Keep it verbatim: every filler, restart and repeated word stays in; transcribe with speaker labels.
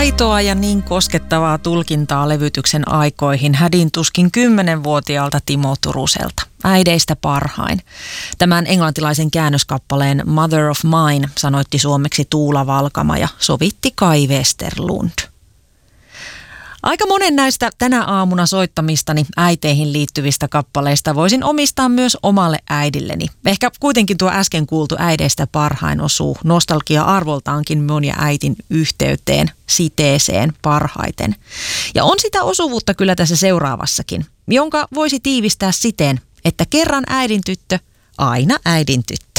Speaker 1: Aitoa ja niin koskettavaa tulkintaa levytyksen aikoihin hädin tuskin kymmenvuotiaalta Timo Turuselta. Äideistä parhain. Tämän englantilaisen käännöskappaleen Mother of Mine sanoitti suomeksi Tuula Valkama ja sovitti Kai Westerlund. Aika monen näistä tänä aamuna soittamistani äiteihin liittyvistä kappaleista voisin omistaa myös omalle äidilleni. Ehkä kuitenkin tuo äsken kuultu Äideistä parhain osuu nostalgia-arvoltaankin mun ja äitin yhteyteen, siteeseen parhaiten. Ja on sitä osuvuutta kyllä tässä seuraavassakin, jonka voisi tiivistää siten, että kerran äidin tyttö, aina äidin tyttö.